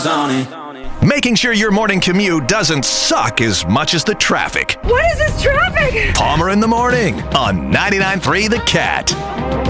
goes on it. Making sure your morning commute doesn't suck as much as the traffic. What is this traffic? Palmer in the morning on 99.3 The Cat.